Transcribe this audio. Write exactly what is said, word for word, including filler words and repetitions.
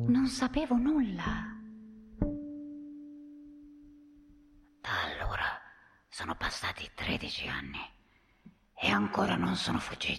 Non sapevo nulla. Da allora sono passati tredici anni e ancora non sono fuggito.